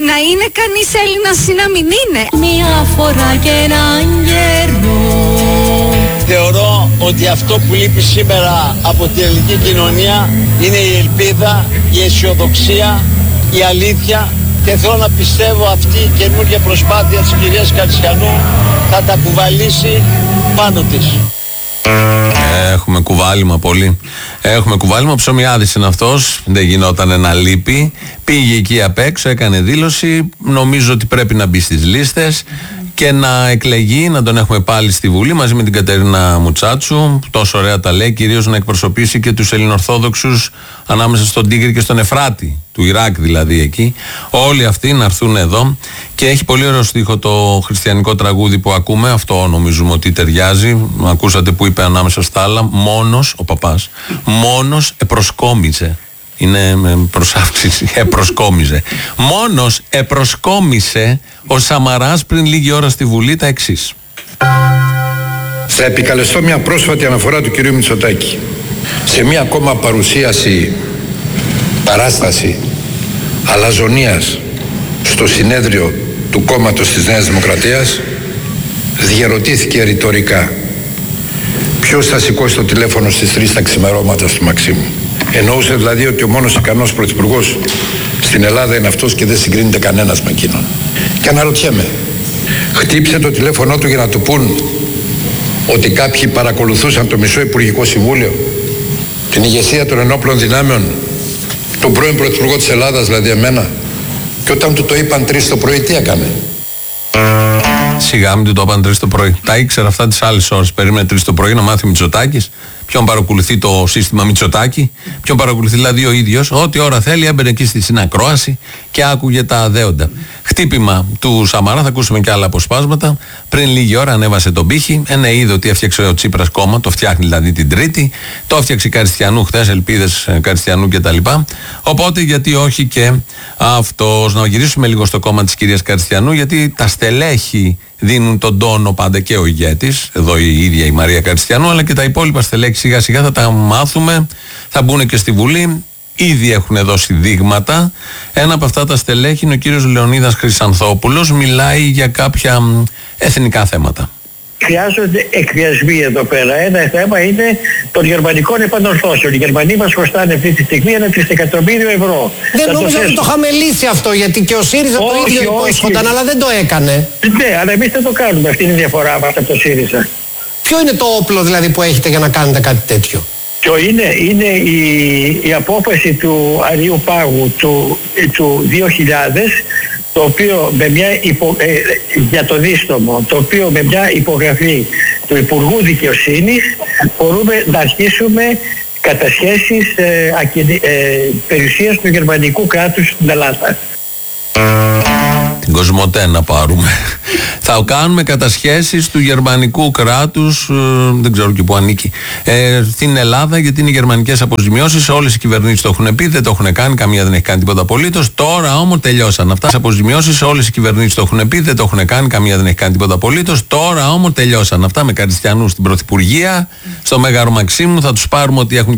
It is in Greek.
να είναι κανείς Έλληνας ή να μην είναι. Μια φορά και έναν καιρό. Θεωρώ ότι αυτό που λείπει σήμερα από την ελληνική κοινωνία είναι η ελπίδα, η αισιοδοξία, η αλήθεια, και θέλω να πιστεύω αυτή η καινούργια προσπάθεια της κυρίας Καριστιανού θα τα κουβαλήσει πάνω της. Έχουμε κουβάλιμα πολύ. Έχουμε κουβάλιμα. Ψωμιάδης είναι αυτός. Δεν γινόταν να λείπει. Πήγε εκεί απ' έξω, έκανε δήλωση. Νομίζω ότι πρέπει να μπει στις λίστες και να εκλεγεί, να τον έχουμε πάλι στη Βουλή μαζί με την Κατερίνα Μουτσάτσου. Τόσο ωραία τα λέει. Κυρίως να εκπροσωπήσει και τους Ελληνορθόδοξους ανάμεσα στον Τίγρη και στον Εφράτη, του Ιράκ δηλαδή εκεί. Όλοι αυτοί να έρθουν εδώ. Και έχει πολύ ωραίο στίχο το χριστιανικό τραγούδι που ακούμε. Αυτό νομίζουμε ότι ταιριάζει. Ακούσατε που είπε ανάμεσα στα άλλα. Μόνος, ο παπάς, μόνος επροσκόμιζε. Είναι προς αύξηση. Επροσκόμιζε. Μόνος επροσκόμισε ο Σαμαράς πριν λίγη ώρα στη Βουλή τα εξής. Θα επικαλεστώ μια πρόσφατη αναφορά του κυρίου Μητσοτάκη. Σε μια ακόμα παράσταση αλαζονίας στο συνέδριο του κόμματος της Νέας Δημοκρατίας, διερωτήθηκε ρητορικά ποιος θα σηκώσει το τηλέφωνο στις 3 τα ξημερώματα του Μαξίμου. Εννοούσε δηλαδή ότι ο μόνος ικανός πρωθυπουργός στην Ελλάδα είναι αυτός και δεν συγκρίνεται κανένας με εκείνον. Και αναρωτιέμαι, χτύπησε το τηλέφωνό του για να του πούν ότι κάποιοι παρακολουθούσαν το μισό Υπουργικό Συμβούλιο, την ηγεσία των ενόπλων δυνάμεων, τον πρώην πρωθυπουργό της Ελλάδας, δηλαδή εμένα, και όταν του το είπαν 3 το πρωί, τι έκανε? Σιγά μην του το είπαν 3 το πρωί. Τα ήξερα αυτά τις άλλες ώρες. Περίμενε 3 το πρωί να μάθει Μητσοτάκης. Ποιον παρακολουθεί το σύστημα Μητσοτάκη, ποιον παρακολουθεί δηλαδή ο ίδιος. Ό,τι ώρα θέλει έμπαινε εκεί στη συνακρόαση και άκουγε τα δέοντα. Χτύπημα του Σαμαρά, θα ακούσουμε και άλλα αποσπάσματα. Πριν λίγη ώρα ανέβασε τον πύχη. Είδε ότι έφτιαξε ο Τσίπρας κόμμα, το φτιάχνει δηλαδή την Τρίτη. Το έφτιαξε Καριστιανού χθες, ελπίδες Καριστιανού κτλ. Οπότε γιατί όχι και αυτός. Να γυρίσουμε λίγο στο κόμμα της κυρίας Καριστιανού, γιατί τα στελέχη δίνουν τον τόνο πάντα, και ο ηγέτης, εδώ η ίδια η Μαρία Καριστιανού, αλλά και τα υπόλοιπα στελέχη σιγά σιγά θα τα μάθουμε, θα μπουν και στη Βουλή. Ήδη έχουν δώσει δείγματα. Ένα από αυτά τα στελέχη είναι ο κύριος Λεωνίδας Χρυσανθόπουλος. Μιλάει για κάποια εθνικά θέματα. Χρειάζονται εκβιασμοί εδώ πέρα. Ένα θέμα είναι των γερμανικών επανορθώσεων. Οι Γερμανοί μας χρωστάνε αυτή τη στιγμή 1 τρισεκατομμύριο ευρώ. Δεν νόμιζα ότι το είχαμε λύσει αυτό, γιατί και ο ΣΥΡΙΖΑ το ίδιο υπόσχονταν, αλλά δεν το έκανε. Ναι, αλλά εμείς δεν το κάνουμε. Αυτή είναι η διαφορά μας από το ΣΥΡΙΖΑ. Ποιο είναι το όπλο δηλαδή που έχετε για να κάνετε κάτι τέτοιο? Ποιο είναι η απόφαση του Αριού Πάγου του 2000, το οποίο για το δίστομο, το οποίο με μια υπογραφή του Υπουργού Δικαιοσύνης μπορούμε να αρχίσουμε κατασχέσεις περιουσίας του γερμανικού κράτους στην Ελλάδα. Την Κοσμοτέ να πάρουμε. Θα κάνουμε κατασχέσεις του γερμανικού κράτους, δεν ξέρω και που ανήκει, στην Ελλάδα, γιατί είναι γερμανικές αποζημιώσεις. Όλες οι κυβερνήσεις το έχουν πει, δεν το έχουν κάνει, καμία δεν έχει κάνει τίποτα απολύτως. Τώρα όμως τελειώσαν αυτά. Τις αποζημιώσεις όλες οι κυβερνήσεις το έχουν πει, δεν το έχουν κάνει, καμία δεν έχει κάνει τίποτα απολύτως. Τώρα όμως τελειώσαν αυτά με Καριστιανού στην Πρωθυπουργία, στο Μέγαρο Μαξίμου. Θα τους πάρουμε ότι έχουν